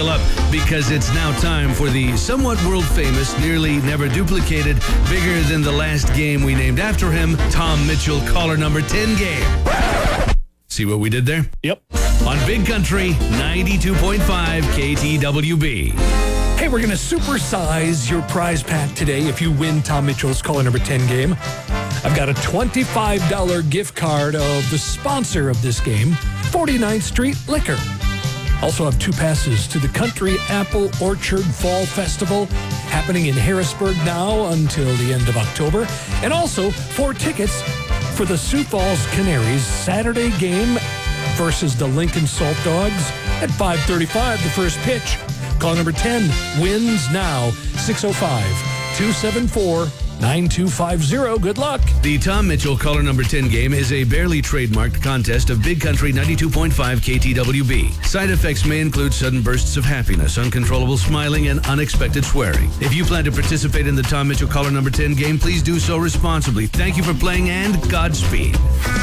buckle up because it's now time for the somewhat world-famous, nearly never duplicated, bigger than the last game we named after him, Tom Mitchell caller number 10 game. See what we did there? Yep. On Big Country 92.5 KTWB. Hey, we're going to supersize your prize pack today if you win Tom Mitchell's caller number 10 game. I've got a $25 gift card of the sponsor of this game, 49th Street Liquor. Also have 2 passes to the Country Apple Orchard Fall Festival happening in Harrisburg now until the end of October. And also 4 tickets for the Sioux Falls Canaries Saturday game versus the Lincoln Salt Dogs at 5:35, the first pitch. Call number 10 wins now, 605-274-9250. Good luck. The Tom Mitchell caller number 10 game is a barely trademarked contest of Big Country 92.5 KTWB. Side effects may include sudden bursts of happiness, uncontrollable smiling, and unexpected swearing. If you plan to participate in the Tom Mitchell caller number 10 game, please do so responsibly. Thank you for playing and Godspeed.